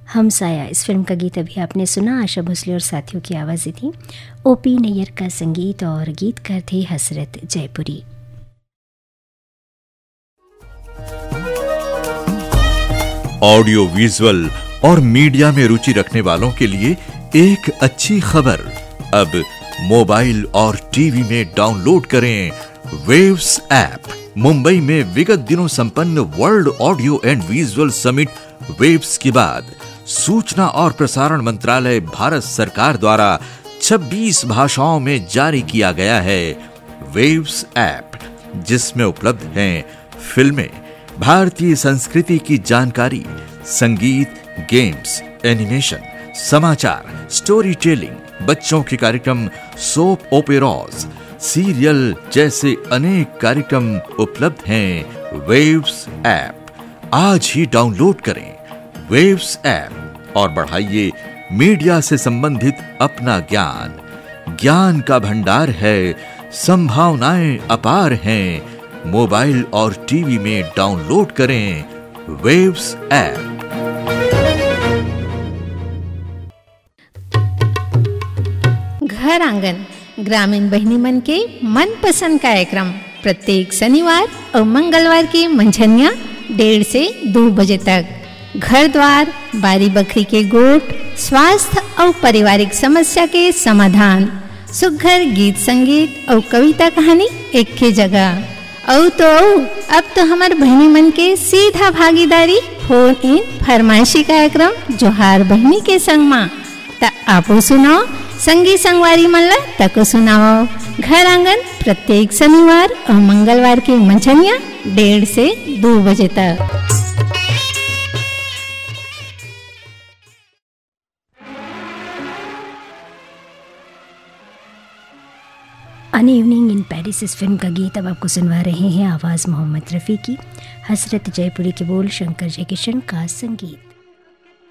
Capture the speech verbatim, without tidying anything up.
हम साया इस फिल्म का गीत अभी आपने सुना। आशा भोसले और साथियों की आवाज़ें थी। ओपी नैयर का संगीत और गीतकार थे हसरत जयपुरी। ऑडियो विजुअल और मीडिया में रुचि रखने वालों के लिए एक अच्छी खबर। अब मोबाइल और टीवी में डाउनलोड करें वेव्स ऐप। मुंबई में विगत दिनों संपन्न world audio and visual summit waves के बाद सूचना और प्रसारण मंत्रालय भारत सरकार द्वारा छब्बीस भाषाओं में जारी किया गया है वेव्स ऐप, जिसमें उपलब्ध हैं फिल्में, भारतीय संस्कृति की जानकारी, संगीत, गेम्स, एनिमेशन, समाचार, स्टोरी टेलिंग, बच्चों के कार्यक्रम, सोप ओपेराज, सीरियल जैसे अनेक कार्यक्रम उपलब्ध हैं वेव्स ऐप। आज ही डाउनलोड करें वेव्स ऐप और बढ़ाइए मीडिया से संबंधित अपना ज्ञान। ज्ञान का भंडार है, संभावनाएं अपार हैं। मोबाइल और टीवी में डाउनलोड करें वेव्स ऐप। घर आंगन ग्रामीण बहनी मन के मनपसंद कार्यक्रम प्रत्येक शनिवार और मंगलवार के मंझनिया डेढ़ से दो बजे तक। घर द्वार, बारी बकरी के गोट, स्वास्थ्य और पारिवारिक समस्या के समाधान, सुघर गीत संगीत और कविता कहानी एक के जगह। औ तो औ, अब तो हमार बहनी मन के सीधा भागीदारी फोन इन फरमाइशी कार्यक्रम जोहार बहनी के संग माँ। त आपो सुनाओ, संगी संगवारी मन ला तको सुनाओ। घर आंगन प्रत्येक शनिवार और मंगलवार के मंझनिया डेढ़ से दो बजे तक। अन इवनिंग इन पेरिस इस फिल्म का गीत अब आपको सुनवा रहे हैं। आवाज़ मोहम्मद रफ़ी की, हसरत जयपुरी के बोल, शंकर जयकिशन का संगीत।